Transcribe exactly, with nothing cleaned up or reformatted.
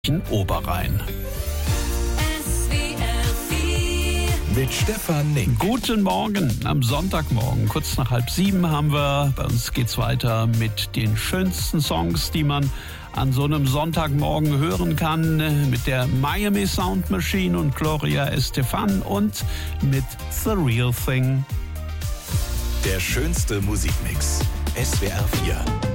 Oberrhein. Mit Stefan Nink. Guten Morgen am Sonntagmorgen, kurz nach halb sieben haben wir. Bei uns geht's weiter mit den schönsten Songs, die man an so einem Sonntagmorgen hören kann. Mit der Miami Sound Machine und Gloria Estefan und mit The Real Thing. Der schönste Musikmix. S W R vier.